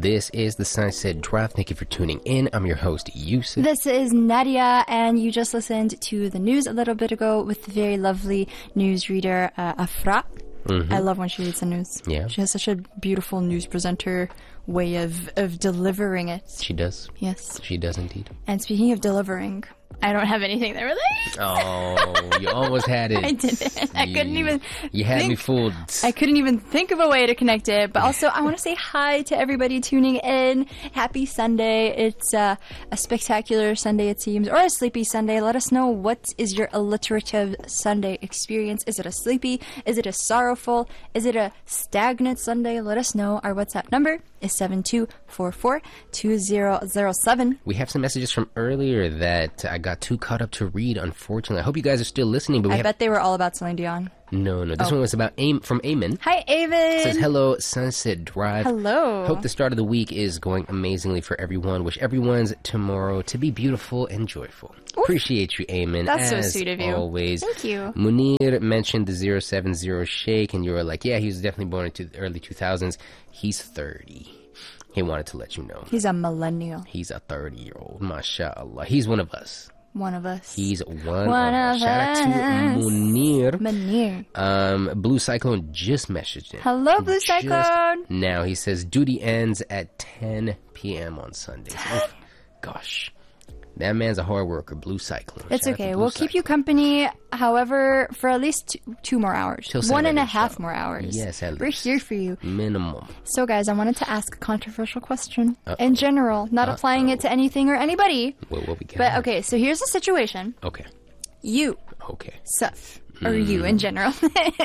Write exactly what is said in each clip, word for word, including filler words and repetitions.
This is the Sunset Drive. Thank you for tuning in. I'm your host, Yusuf. This is Nadia, and you just listened to the news a little bit ago with the very lovely newsreader, uh, Afra. Mm-hmm. I love when she reads the news. Yeah. She has such a beautiful news presenter way of, of delivering it. She does. Yes. She does indeed. And speaking of delivering, I don't have anything that relates. Oh, you almost had it. I didn't. I you, couldn't even You had think, me fooled. I couldn't even think of a way to connect it. But also, I want to say hi to everybody tuning in. Happy Sunday. It's uh, a spectacular Sunday, it seems, or a sleepy Sunday. Let us know, what is your alliterative Sunday experience? Is it a sleepy? Is it a sorrowful? Is it a stagnant Sunday? Let us know. Our WhatsApp number is seven two four four two zero zero seven. We have some messages from earlier that I got too caught up to read, unfortunately. I hope you guys are still listening. But we I have... bet they were all about Celine Dion. No, no. This Oh. one was about Am- from Eamon. Hi, Aven. It says, hello, Sunset Drive. Hello. Hope the start of the week is going amazingly for everyone. Wish everyone's tomorrow to be beautiful and joyful. Oof. Appreciate you, Eamon. That's so as sweet of you. Always. Thank you. Munir mentioned the zero seven zero Sheikh, and you were like, yeah, he was definitely born into the early two thousands. He's thirty. He wanted to let you know. He's a millennial. He's a thirty-year-old. MashaAllah. He's one of us. One of us. He's one, One of us. of Shout out to us. Munir. Munir. Um, Blue Cyclone just messaged him. Hello, Blue Just Cyclone. now, he says duty ends at ten p.m. on Sundays. Oh, gosh. That man's a hard worker, Blue Cyclone. It's Shout out to okay. Blue We'll keep you Cyclone. company, however, for at least two, two more hours. Till One and a Saturday, half inshallah. more hours. Yes, at We're least. here for you. Minimum. So, guys, I wanted to ask a controversial question. Uh-oh. In general, not Uh-oh. applying it to anything or anybody. What, what we got? But, okay, so here's the situation. Okay. You, Okay. Suf, or you in general,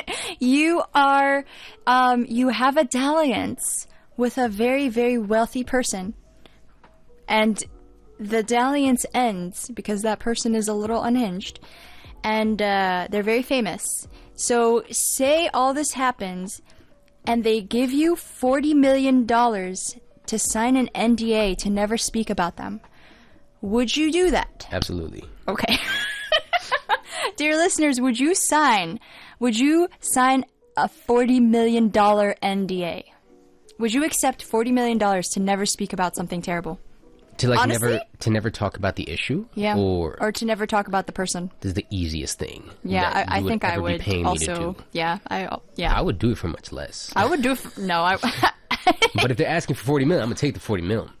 you are, um, you have a dalliance with a very, very wealthy person. And the dalliance ends because that person is a little unhinged. And uh, they're very famous. So say all this happens and they give you forty million dollars to sign an N D A to never speak about them. Would you do that? Absolutely. Okay. Dear listeners, would you sign, would you sign a forty million dollars N D A? Would you accept forty million dollars to never speak about something terrible? To like Honestly? never to never talk about the issue? Yeah. Or, Or to never talk about the person? this is the easiest thing. Yeah, that I, I you think I ever be would paying me to also. do. Yeah, I yeah. I would do it for much less. I would do it. For, no, I. But if they're asking for forty mil, I'm gonna take the forty mil.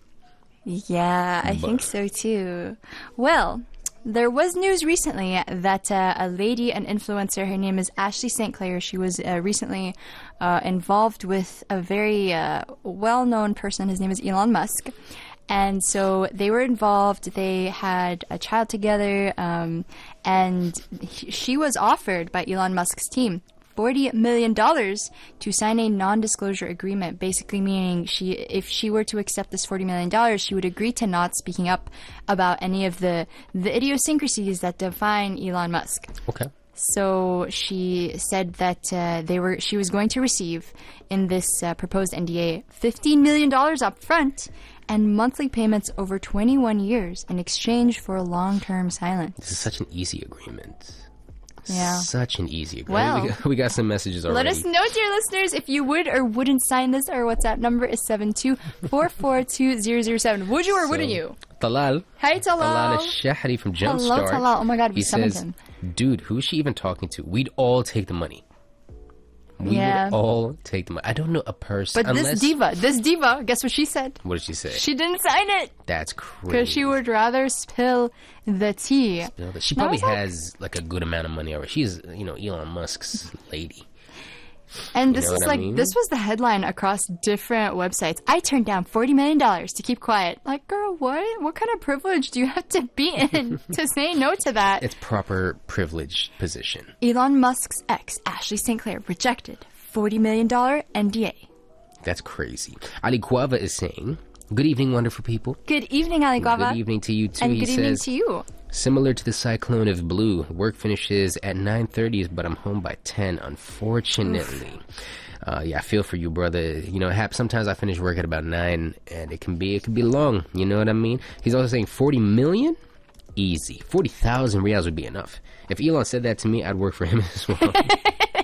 Yeah, I think so too. Well, there was news recently that uh, a lady, an influencer, her name is Ashley Saint Clair. She was uh, recently uh, involved with a very uh, well-known person. His name is Elon Musk. And so they were involved. They had a child together, um, and he, she was offered by Elon Musk's team forty million dollars to sign a non-disclosure agreement, basically meaning she, if she were to accept this forty million dollars, she would agree to not speaking up about any of the, the idiosyncrasies that define Elon Musk. Okay. So she said that uh, they were she was going to receive in this uh, proposed N D A fifteen million dollars up front and monthly payments over twenty-one years in exchange for a long-term silence. This is such an easy agreement. Yeah. Such an easy agreement. Well, we, got, we got some messages already. Let us know, dear listeners, if you would or wouldn't sign this. Our WhatsApp number is seven two four four two zero zero seven. Would you or So, wouldn't you? Talal. Hi, Talal. Alana Shahri from Jumpstart. Hello, Talal. Oh my God, we He summoned says, him. dude, who's she even talking to? We'd all take the money. We Yeah. would all take the money. I don't know a person. But unless, this diva, this diva, guess what she said? What did she say? She didn't sign it. That's crazy. Because she would rather spill the tea. She And I probably was like- has like a good amount of money already. She's, you know, Elon Musk's lady. And You this know was what I like, mean? this was the headline across different websites. I turned down forty million dollars to keep quiet. Like, girl, what? What kind of privilege do you have to be in to say no to that? It's proper privileged position. Elon Musk's ex, Ashley Saint Clair, rejected forty million dollars N D A. That's crazy. Ali Guava is saying, good evening, wonderful people. Good evening, Ali Guava. Good evening to you, too. And He good evening says, to you. similar to the cyclone of blue, work finishes at nine thirty, but I'm home by ten, unfortunately. Uh, yeah, I feel for you, brother. You know, hap- sometimes I finish work at about nine, and it can be it can be long. You know what I mean? He's also saying forty million? Easy. forty thousand reals would be enough. If Elon said that to me, I'd work for him as well.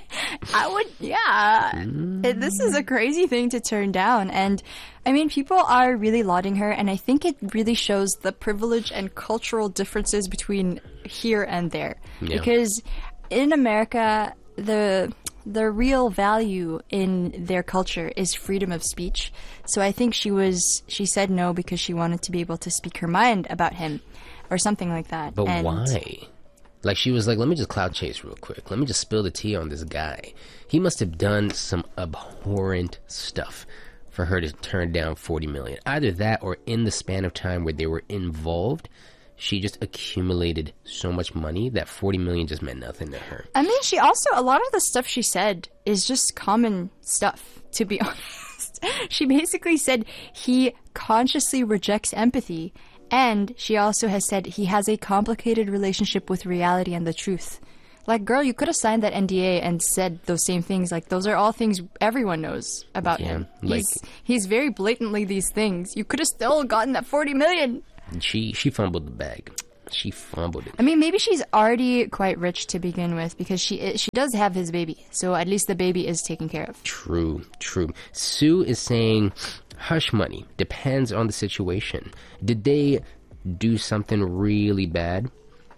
I would, yeah. Mm. It, this is a crazy thing to turn down. And I mean, people are really lauding her, and I think it really shows the privilege and cultural differences between here and there. Yeah. Because in America, the the real value in their culture is freedom of speech. So I think she was she said no because she wanted to be able to speak her mind about him or something like that. But and why? Like, she was like, let me just cloud chase real quick. Let me just spill the tea on this guy. He must have done some abhorrent stuff for her to turn down forty million. Either that, or in the span of time where they were involved, she just accumulated so much money that forty million just meant nothing to her. I mean, she also, a lot of the stuff she said is just common stuff, to be honest. She basically said he consciously rejects empathy, and she also has said he has a complicated relationship with reality and the truth. Like, girl, you could have signed that N D A and said those same things. Like, those are all things everyone knows about Yeah, him. like- he's, he's very blatantly these things. You could have still gotten that forty million. And she she fumbled the bag. She fumbled it. I mean, maybe she's already quite rich to begin with because she she does have his baby. So at least the baby is taken care of. True, true. Sue is saying, hush money. Depends on the situation. Did they do something really bad?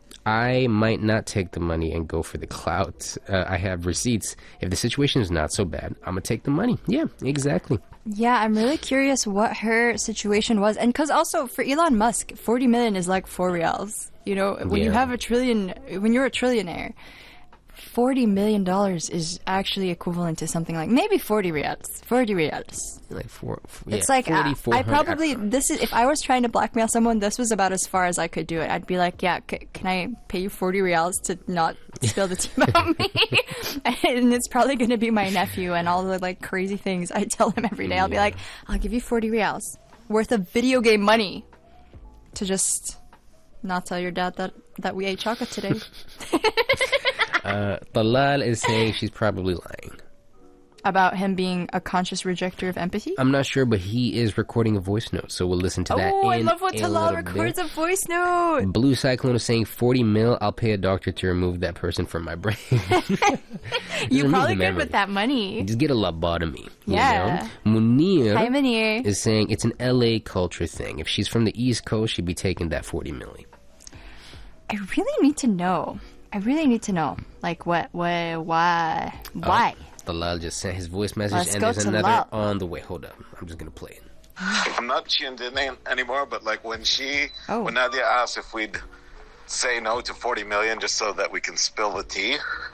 I might not take the money and go for the clout. Uh, I have receipts. If the situation is not so bad, I'm going to take the money. Yeah, exactly. Yeah, I'm really curious what her situation was. And because also for Elon Musk, forty million is like four reals. You know, when you Yeah. have a trillion, when you're a trillionaire, forty million dollars is actually equivalent to something like maybe forty reals. forty reals. Like four, f- It's yeah, like, uh, forty, I probably, this is, if I was trying to blackmail someone, this was about as far as I could do it. I'd be like, yeah, c- can I pay you forty reals to not spill the tea about me? And it's probably going to be my nephew and all the like crazy things I tell him every day. I'll be Yeah. like, I'll give you forty reals worth of video game money to just not tell your dad that, that we ate chocolate today. Uh, Talal is saying she's probably lying. About him being a conscious rejecter of empathy? I'm not sure, but he is recording a voice note, so we'll listen to that. Oh, I in love when a Talal little records bit. a voice note. Blue Cyclone is saying forty mil. I'll pay a doctor to remove that person from my brain. You're remove probably the good memory. with that money. Just get a lobotomy. Yeah. You know? Munir Hi, Manir. is saying it's an L A culture thing. If she's from the East Coast, she'd be taking that forty milli. I really need to know. I really need to know. Like, what, what, why, why? Talal just sent his voice message, Let's and go there's to another Lal. on the way. Hold up. I'm just going to play it. I'm not tuned in an- anymore, but like when she, Oh. when Nadia asked if we'd say no to forty million just so that we can spill the tea,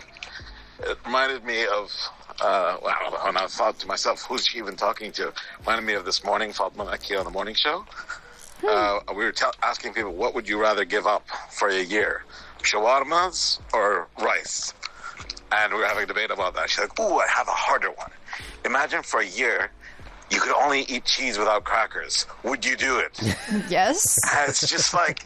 it reminded me of, uh, well, when I thought to myself, who's she even talking to? Reminded me of this morning, Fatma Maki on the morning show. Uh, we were tell asking people, what would you rather give up for a year? Shawarmas or rice? And we were having a debate about that. She's like, ooh, I have a harder one. Imagine for a year, you could only eat cheese without crackers. Would you do it? Yes. And it's just like,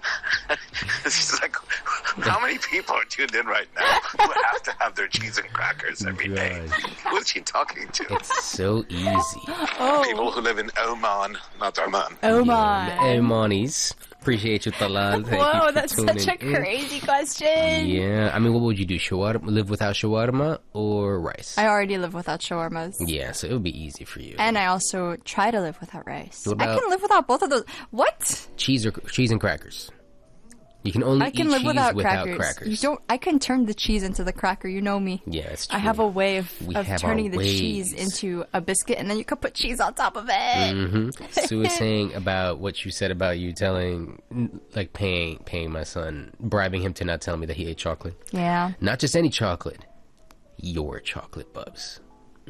it's just like, how many people are tuned in right now who have to have their cheese and crackers every day? Who is she talking to? It's so easy. Oh, People who live in Oman, not Oman. oh The my. Hey, Monies. Appreciate you, Talal. Thank you Whoa, for that's tuning such a in. crazy question. Yeah, I mean, what would you do? Shawarma, live without shawarma or rice? I already live without shawarmas. Yeah, so it would be easy for you. And I also try to live without rice. What I about- can live without both of those. What? cheese or cheese and crackers. You can only I can eat live cheese without, without crackers. crackers. You don't. I can turn the cheese into the cracker. You know me. Yeah, it's true. I have a way of, We of have our turning the cheese ways. into a biscuit, and then you could put cheese on top of it. Mm-hmm. Sue was saying about what you said about you telling, like paying paying my son, bribing him to not tell me that he ate chocolate. Yeah. Not just any chocolate, your chocolate, Bubs.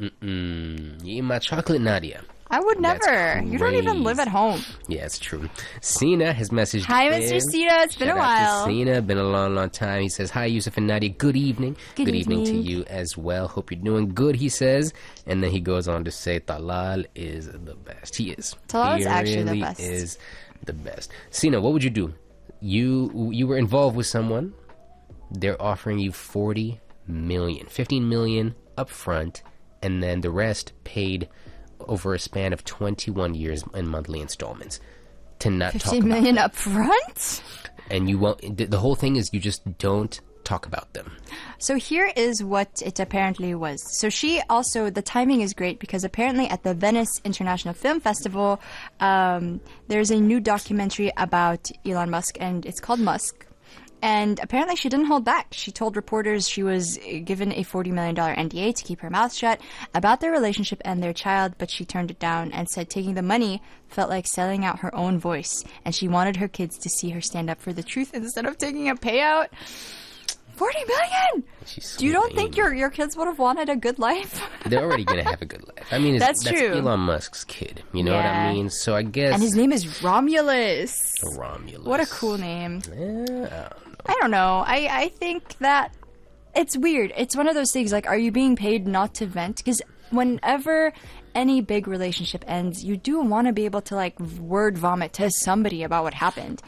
Mm-mm. You eat my chocolate, Nadia. I would That's never. You don't even live at crazy. home. Yeah, it's true. Cena has messaged Hi, in. Mister Cena. It's been Shout a out to while. Cena, been a long, long time. He says, hi, Yusuf and Nadia. Good evening. Good evening to evening. you as well. Hope you're doing good, he says. And then he goes on to say, Talal is the best. He is. Talal he is actually the really best. is the best. Cena, what would you do? You you were involved with someone. They're offering you forty million, fifteen million up front, and then the rest paid over a span of twenty-one years in monthly installments to not talk Fifteen about million up front. and you won't. The, the whole thing is you just don't talk about them. So here is what it apparently was. So she also, the timing is great because apparently at the Venice International Film Festival, um, there's a new documentary about Elon Musk, and it's called Musk. And apparently she didn't hold back. She told reporters she was given a forty million dollars N D A to keep her mouth shut about their relationship and their child, but she turned it down and said taking the money felt like selling out her own voice, and she wanted her kids to see her stand up for the truth instead of taking a payout. forty million dollars! You don't think your your kids would have wanted a good life? They're already going to have a good life. I mean, it's, that's, that's true. Elon Musk's kid. You know Yeah. what I mean? So I guess... And his name is Romulus. Romulus. What a cool name. Yeah, I don't know. I, I think that it's weird. It's one of those things like, are you being paid not to vent? Because whenever any big relationship ends, you do want to be able to like word vomit to somebody about what happened.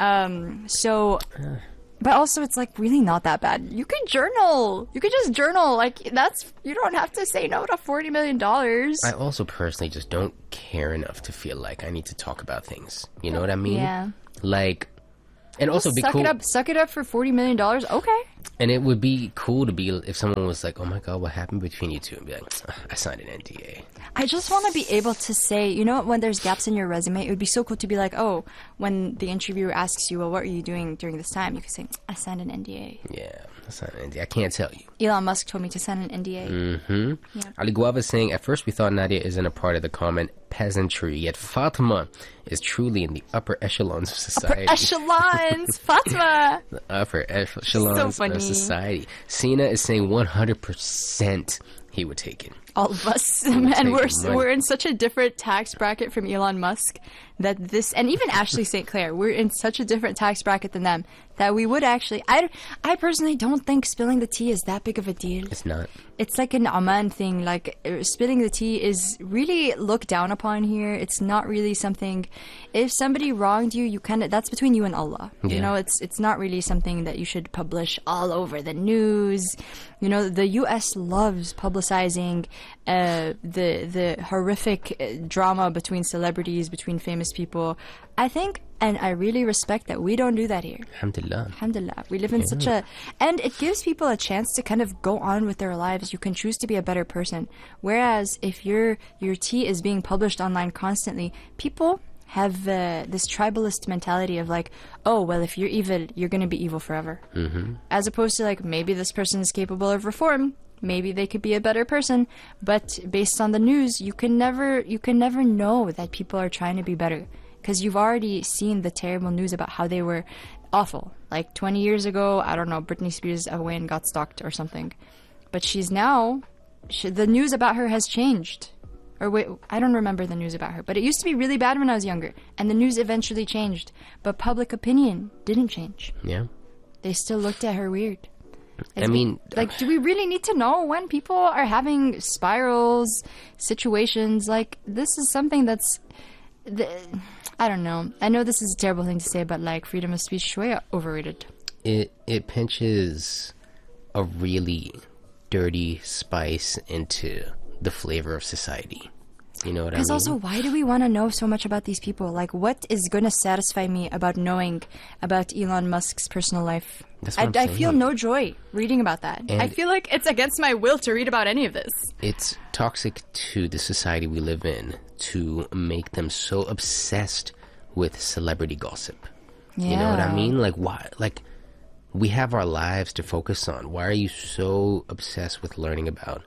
Um, so, but also it's like really not that bad. You can journal. You can just journal. Like that's, you don't have to say no to forty million dollars. I also personally just don't care enough to feel like I need to talk about things. You know what I mean? Yeah. Like, and also be suck cool. it up, suck it up for forty million dollars. Okay. And it would be cool to be if someone was like, "Oh my god, what happened between you two?" And be like, "I signed an N D A." I just want to be able to say, you know, when there's gaps in your resume, it would be so cool to be like, oh, when the interviewer asks you, well, what are you doing during this time? You can say, I signed an N D A. Yeah, I signed an N D A. I can't tell you. Elon Musk told me to sign an N D A. Mm-hmm. Yeah. Ali Guava saying, at first we thought Nadia isn't a part of the common peasantry, yet Fatima is truly in the upper echelons of society. Upper echelons! Fatima! The upper echelons So funny. of society. Sina is saying one hundred percent he would take it. All of us. would And take we're, the money. we're in such a different tax bracket from Elon Musk that this, and even Ashley Saint Clair, we're in such a different tax bracket than them that we would actually, I, I personally don't think spilling the tea is that big of a deal. It's not. It's like an Oman thing. Like uh, spilling the tea is really looked down upon here. It's not really something. If somebody wronged you, you kind of that's between you and Allah. You Yeah. know, it's it's not really something that you should publish all over the news. You know, the U S loves publicizing uh, the the horrific uh, drama between celebrities, between famous people. I think, and I really respect that we don't do that here. Alhamdulillah. Alhamdulillah. We live in such a... And it gives people a chance to kind of go on with their lives. You can choose to be a better person. Whereas if your your tea is being published online constantly, people have uh, this tribalist mentality of like, oh, well, if you're evil, you're going to be evil forever. Mm-hmm. As opposed to like, maybe this person is capable of reform. Maybe they could be a better person. But based on the news, you can never you can never know that people are trying to be better. Because you've already seen the terrible news about how they were awful. Like twenty years ago, I don't know, Britney Spears away and got stalked or something. But she's now, she, the news about her has changed. Or wait, I don't remember the news about her. But it used to be really bad when I was younger. And the news eventually changed. But public opinion didn't change. Yeah. They still looked at her weird. I mean... Like, do we really need to know when people are having spirals, situations? Like, this is something that's... The, I don't know. I know this is a terrible thing to say, but like freedom of speech is way overrated. It it pinches a really dirty spice into the flavor of society. You know what I mean? Because also, why do we want to know so much about these people? Like, what is going to satisfy me about knowing about Elon Musk's personal life? That's I, what I'm I feel saying. no joy reading about that. And- I feel like it's against my will to read about any of this. It's toxic to the society we live in to make them so obsessed with celebrity gossip. Yeah. You know what I mean? Like, why? Like, we have our lives to focus on. Why are you so obsessed with learning about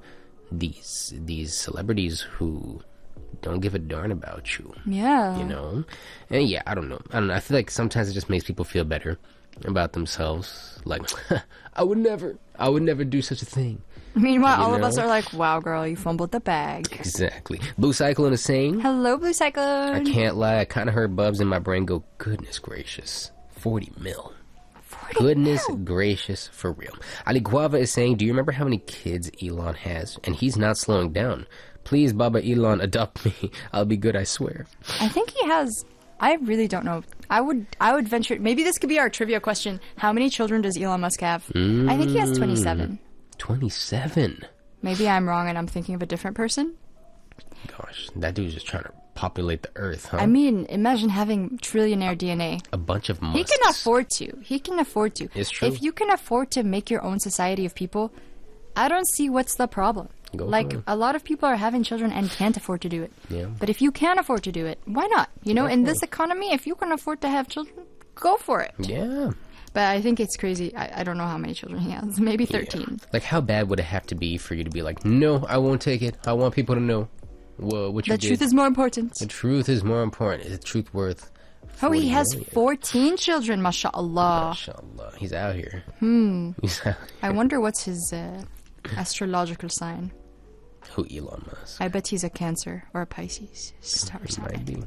these these celebrities who don't give a darn about you? Yeah. You know? And yeah, I don't know. I don't know. I feel like sometimes it just makes people feel better about themselves. Like, I would never, I would never do such a thing. Meanwhile, You all of know? us are like, wow, girl, you fumbled the bag. Exactly. Blue Cyclone is saying, Hello, Blue I Cyclone. can't lie, I kind of heard Bubs in my brain go, goodness gracious, forty mil. forty Goodness mil. gracious, for real. Ali Guava is saying, do you remember how many kids Elon has? And he's not slowing down. Please, Baba Elon, adopt me. I'll be good, I swear. I think he has. I really don't know. I would. I would venture. Maybe this could be our trivia question. How many children does Elon Musk have? Mm. I think he has twenty-seven. twenty-seven. Maybe I'm wrong and I'm thinking of a different person. Gosh, that dude's just trying to populate the earth, huh? I mean, imagine having trillionaire D N A. A bunch of musks. He can afford to. He can afford to. It's true. If you can afford to make your own society of people, I don't see what's the problem. Go like, for it. a lot of people are having children and can't afford to do it. Yeah. But if you can afford to do it, why not? You know, Go in for this it. economy, if you can afford to have children, go for it. Yeah. But I think it's crazy. I, I don't know how many children he has. Maybe thirteen. Yeah. Like, how bad would it have to be for you to be like, no, I won't take it. I want people to know wha- what you The did. truth is more important. The truth is more important. Is the truth worth Oh, he forty has million? fourteen children, mashallah. Mashallah. He's out here. Hmm. He's out here. I wonder what's his uh, astrological sign. Who, Elon Musk? I bet he's a Cancer or a Pisces star sign. Might be.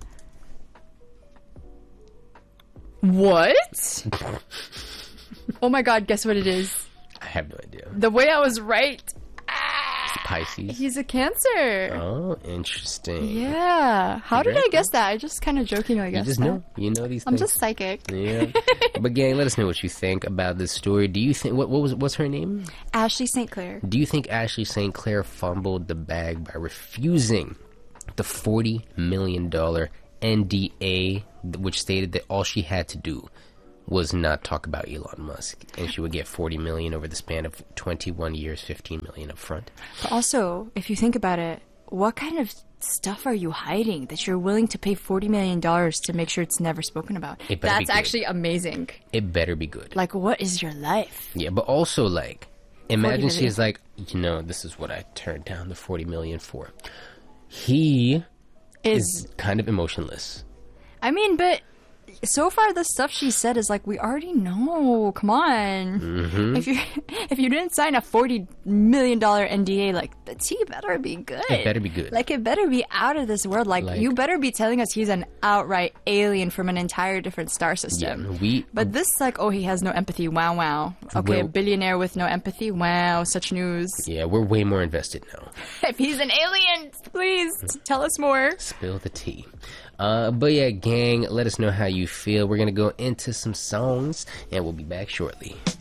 What? Oh my god, guess what it is? I have no idea. The way I was right. It's Pisces. He's a Cancer. Oh, interesting. Yeah. How did I guess that? I just kind of jokingly You guessed just that. know. You know these I'm things. just psychic. Yeah. But gang, let us know what you think about this story. Do you think what what was what's her name? Ashley Saint Clair. Do you think Ashley Saint Clair fumbled the bag by refusing the forty million dollar N D A, which stated that all she had to do was not talk about Elon Musk, and she would get forty million over the span of twenty-one years, fifteen million up front? But also, if you think about it, what kind of stuff are you hiding that you're willing to pay forty million dollars to make sure it's never spoken about? It better be That's good. actually amazing. It better be good. Like, what is your life? Yeah, but also, like, imagine million. she's like, you know, this is what I turned down the forty million for. He Is, is kind of emotionless. I mean, but so far the stuff she said is like, we already know. Come on. Mm-hmm. If you if you didn't sign a forty million dollar N D A, like, the tea better be good. It better be good. Like, it better be out of this world. Like, Like- you better be telling us he's an outright alien from an entire different star Yeah, system. we. But this, like, oh, he has no empathy. Wow, wow. Okay, a Well- billionaire with no empathy. Wow, such news. Yeah, we're way more invested now. If he's an alien, please tell us more. Spill the tea. Uh, but yeah, gang, let us know how you feel. We're gonna go into some songs, and we'll be back shortly.